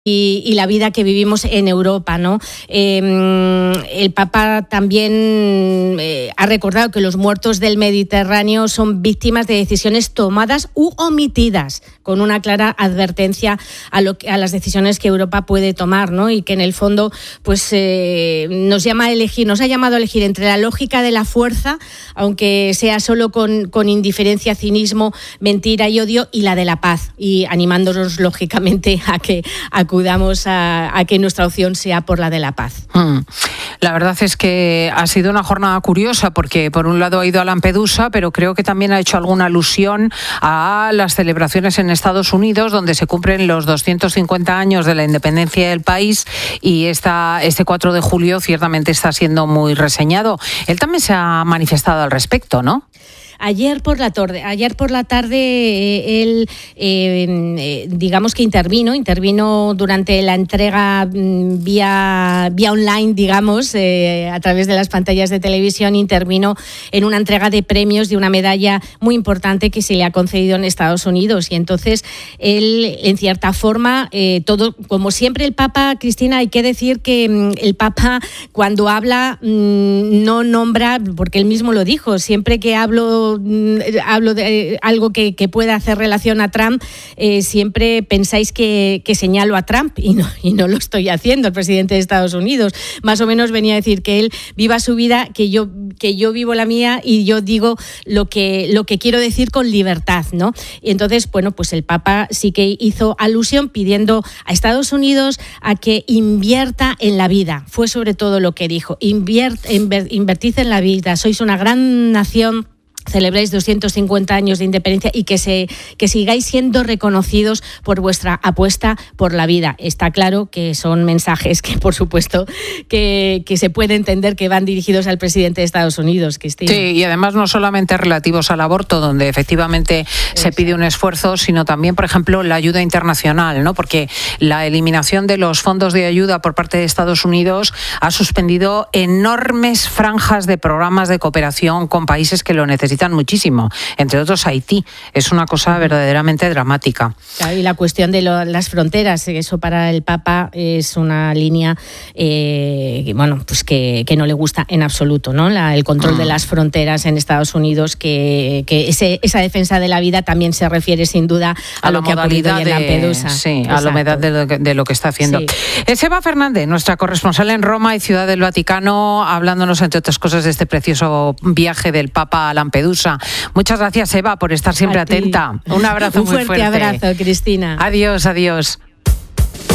y la vida que vivimos en Europa, ¿no? El Papa también ha recordado que los muertos del Mediterráneo son víctimas de decisiones tomadas u omitidas, con una clara advertencia a las decisiones que Europa puede tomar, ¿no? Y que en el fondo pues nos ha llamado a elegir entre la lógica de la fuerza, aunque sea solo con indiferencia, cinismo, mentira y odio, y la de la paz, y animándonos lógicamente a que acudamos a que nuestra opción sea por la de la paz. La verdad es que ha sido una jornada curiosa porque por un lado ha ido a Lampedusa, pero creo que también ha hecho alguna alusión a las celebraciones en Estados Unidos, donde se cumplen los 250 años de la independencia del país, y este 4 de julio ciertamente está siendo muy reseñado. Él también se ha manifestado al respecto, ¿no? Ayer por la tarde, él, digamos que intervino durante la entrega vía online, digamos, a través de las pantallas de televisión, intervino en una entrega de premios de una medalla muy importante que se le ha concedido en Estados Unidos. Y entonces él, en cierta forma, todo, como siempre el Papa, Cristina, hay que decir que el Papa cuando habla no nombra, porque él mismo lo dijo, siempre que hablo de algo que pueda hacer relación a Trump, siempre pensáis que señalo a Trump, y no lo estoy haciendo, el presidente de Estados Unidos. Más o menos venía a decir que él viva su vida, que yo vivo la mía, y yo digo lo que quiero decir con libertad, ¿no? Y entonces, bueno, pues el Papa sí que hizo alusión pidiendo a Estados Unidos a que invierta en la vida. Fue sobre todo lo que dijo: invertid en la vida, sois una gran nación, celebráis 250 años de independencia, y que sigáis siendo reconocidos por vuestra apuesta por la vida. Está claro que son mensajes que, por supuesto, que se puede entender que van dirigidos al presidente de Estados Unidos, Cristina. Sí, y además no solamente relativos al aborto, donde efectivamente se pide un esfuerzo, sino también, por ejemplo, la ayuda internacional, ¿no? Porque la eliminación de los fondos de ayuda por parte de Estados Unidos ha suspendido enormes franjas de programas de cooperación con países que lo necesitan muchísimo, entre otros Haití. Es una cosa verdaderamente dramática. Claro, y la cuestión de las fronteras, eso para el Papa es una línea que no le gusta en absoluto, ¿no? El control de las fronteras en Estados Unidos, que esa defensa de la vida también se refiere sin duda a lo que ha ocurrido en Lampedusa. Sí, a la humedad de lo que está haciendo. Sí. Es Eva Fernández, nuestra corresponsal en Roma y Ciudad del Vaticano, hablándonos, entre otras cosas, de este precioso viaje del Papa a Lampedusa. Muchas gracias, Eva, por estar siempre atenta. Un abrazo muy fuerte. Un fuerte abrazo, Cristina. Adiós.